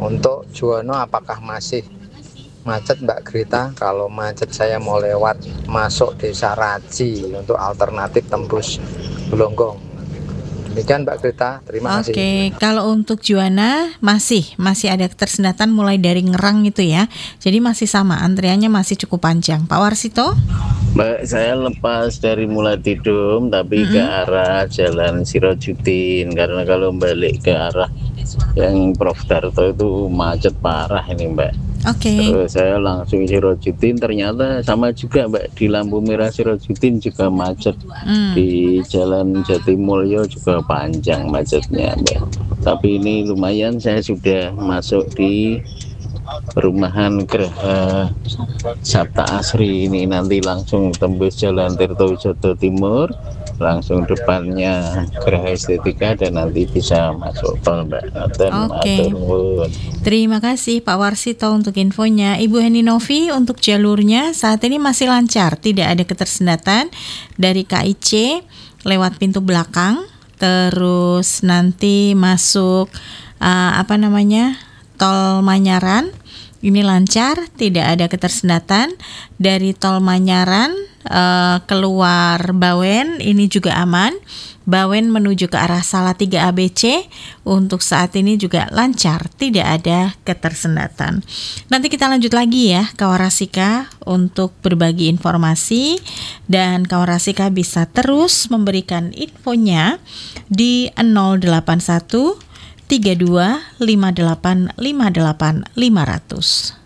Untuk Juwono apakah masih macet Mbak Grita? Kalau macet saya mau lewat masuk Desa Raji untuk alternatif tembus Blonggong. Demikian Mbak Grita, terima kasih. Oke, kalau untuk Juwana masih ada ketersendatan mulai dari Ngerang itu ya. Jadi masih sama, antriannya masih cukup panjang. Pak Warsito? Mbak, saya lepas dari Mulatidum tapi ke arah Jalan Sirojudin, karena kalau balik ke arah yang Prof Darto itu macet parah ini Mbak. Oke. Terus saya langsung Sirojudin, ternyata sama juga Mbak, di lampu merah Sirojudin juga macet. Di Jalan Jatimulyo juga panjang macetnya Mbak. Tapi ini lumayan, saya sudah masuk di perumahan Geraha Sabta Asri ini, nanti langsung tembus Jalan Tirtowijodo Timur, langsung depannya Geraha Estetika dan nanti bisa masuk tol Mbak. Oke. Terima kasih Pak Warsito untuk infonya. Ibu Heni Novi, untuk jalurnya saat ini masih lancar, tidak ada ketersendatan dari KIC lewat pintu belakang, terus nanti masuk Tol Manyaran. Ini lancar, tidak ada ketersendatan. Dari Tol Manyaran keluar Bawen, ini juga aman. Bawen menuju ke arah Salatiga ABC untuk saat ini juga lancar, tidak ada ketersendatan. Nanti kita lanjut lagi ya Kawarasika untuk berbagi informasi, dan Kawarasika bisa terus memberikan infonya di 081 32 58 58 500.